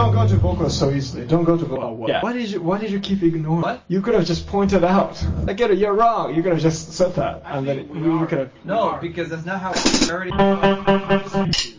don't go to Boku so easily. Don't go to Boku. Oh, what? Yeah. Why did you keep ignoring? What? You could have just pointed out. I get it. You're wrong. You could have just said that, and then we could have. No, because that's not how. I already.